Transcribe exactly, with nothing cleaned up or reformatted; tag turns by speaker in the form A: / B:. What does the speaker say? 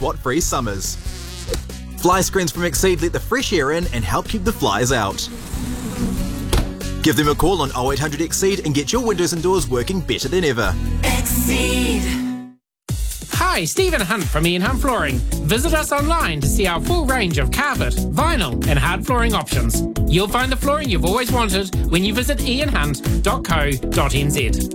A: swat-free summers. Fly screens from Exceed let the fresh air in and help keep the flies out. Give them a call on oh eight hundred Exceed and get your windows and doors working better than ever.
B: Exceed.
C: Hi, Stephen Hunt from Ian Hunt Flooring. Visit us online to see our full range of carpet, vinyl and hard flooring options. You'll find the flooring you've always wanted when you visit ian hunt dot co dot n z.